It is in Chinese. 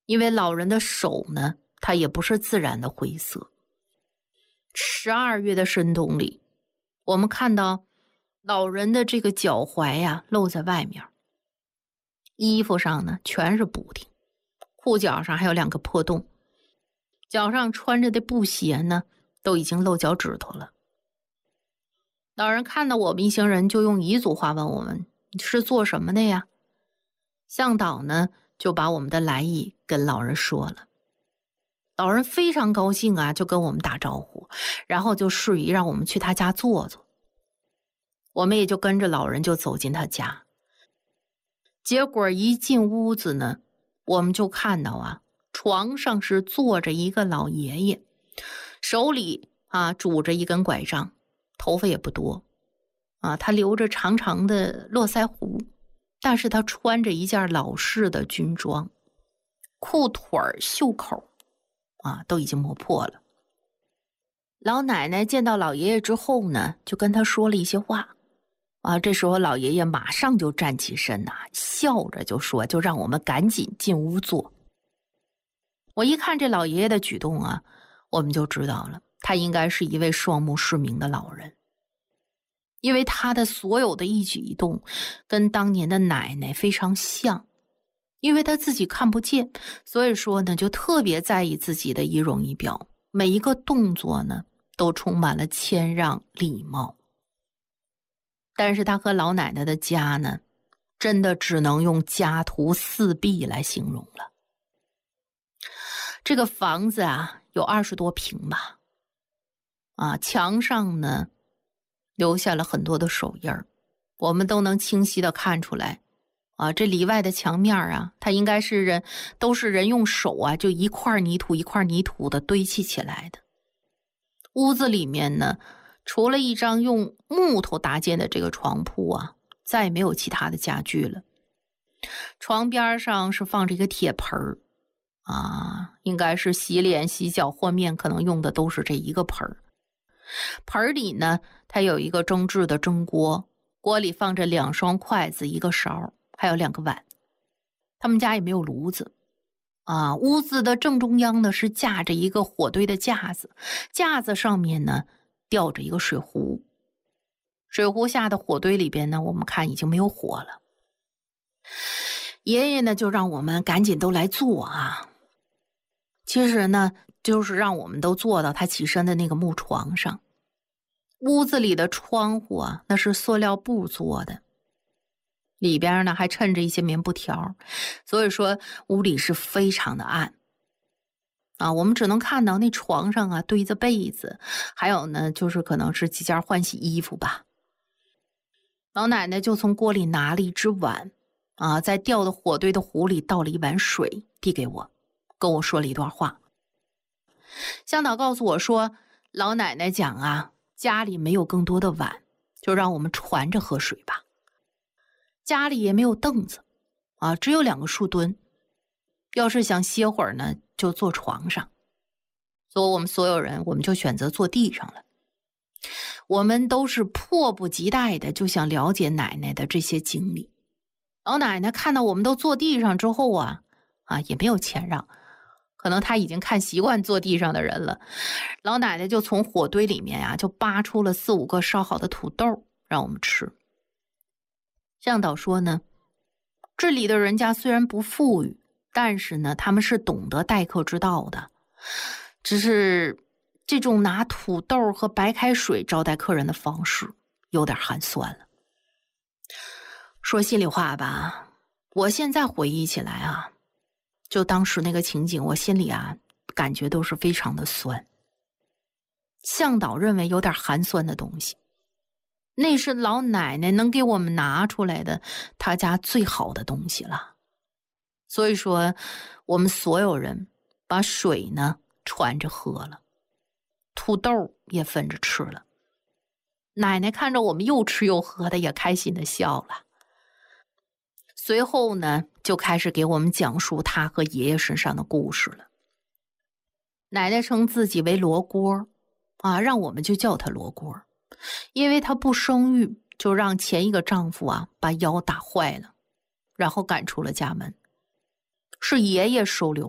因为老人的手呢，它也不是自然的灰色。12月的深冬里，我们看到老人的这个脚踝呀露在外面，衣服上呢全是补丁，裤脚上还有2个破洞，脚上穿着的布鞋呢都已经露脚趾头了。老人看到我们一行人，就用彝族话问我们：“你是做什么的呀？”向导呢就把我们的来意跟老人说了。老人非常高兴啊，就跟我们打招呼，然后就示意让我们去他家坐坐。我们也就跟着老人就走进他家。结果一进屋子呢，我们就看到啊，床上是坐着一个老爷爷，手里拄着一根拐杖，头发也不多他留着长长的络腮胡，但是他穿着一件老式的军装，裤腿袖口都已经磨破了。老奶奶见到老爷爷之后呢，就跟他说了一些话这时候老爷爷马上就站起身笑着就说，就让我们赶紧进屋坐。我一看这老爷爷的举动我们就知道了，他应该是一位双目失明的老人，因为他的所有的一举一动跟当年的奶奶非常像。因为他自己看不见，所以说呢，就特别在意自己的仪容仪表，每一个动作呢都充满了谦让礼貌。但是他和老奶奶的家呢，真的只能用家徒四壁来形容了。这个房子有20多平吧，墙上呢留下了很多的手印儿，我们都能清晰的看出来这里外的墙面它应该是都是人用手就一块泥土一块泥土的堆砌起来的。屋子里面呢，除了一张用木头搭建的这个床铺再也没有其他的家具了。床边上是放着一个铁盆应该是洗脸洗脚和面可能用的都是这一个盆。盆里呢，它有一个蒸制的蒸锅，锅里放着2双筷子1个勺，还有2个碗。他们家也没有炉子屋子的正中央呢是架着一个火堆的架子，架子上面呢吊着一个水壶，水壶下的火堆里边呢，我们看已经没有火了。爷爷呢就让我们赶紧都来坐其实呢就是让我们都坐到他起身的那个木床上。屋子里的窗户那是塑料布做的，里边呢还衬着一些棉布条，所以说屋里是非常的暗我们只能看到那床上堆着被子，还有呢就是可能是几件换洗衣服吧。老奶奶就从锅里拿了一只碗在吊的火堆的壶里倒了一碗水递给我，跟我说了一段话。向导告诉我说，老奶奶讲家里没有更多的碗，就让我们传着喝水吧。家里也没有凳子只有2个树墩，要是想歇会儿呢就坐床上。所以我们所有人我们就选择坐地上了。我们都是迫不及待的就想了解奶奶的这些经历。老奶奶看到我们都坐地上之后也没有谦让，可能她已经看习惯坐地上的人了。老奶奶就从火堆里面就扒出了4、5个烧好的土豆让我们吃。向导说呢，这里的人家虽然不富裕，但是呢他们是懂得待客之道的，只是这种拿土豆和白开水招待客人的方式有点寒酸了。说心里话吧，我现在回忆起来就当时那个情景，我心里感觉都是非常的酸。向导认为有点寒酸的东西，那是老奶奶能给我们拿出来的她家最好的东西了。所以说我们所有人把水呢传着喝了，土豆也分着吃了。奶奶看着我们又吃又喝的，也开心的笑了。随后呢就开始给我们讲述她和爷爷身上的故事了。奶奶称自己为罗锅让我们就叫她罗锅，因为她不生育就让前一个丈夫把腰打坏了，然后赶出了家门。是爷爷收留